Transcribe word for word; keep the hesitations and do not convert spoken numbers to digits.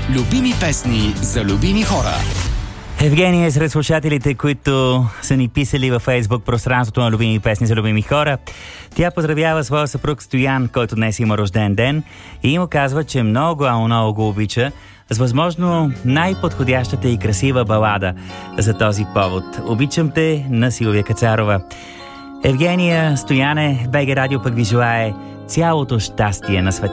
Любими песни за любими хора. Евгения е сред слушателите, които са ни писали във Фейсбук пространството на любими песни за любими хора. Тя поздравява своя съпруг Стоян, който днес има рожден ден, и му казва, че много, а много го обича, с възможно най-подходящата и красива балада за този повод. Обичам те на Силвия Кацарова. Евгения, Стояне, БГ Радио пък ви желае цялото щастие на света.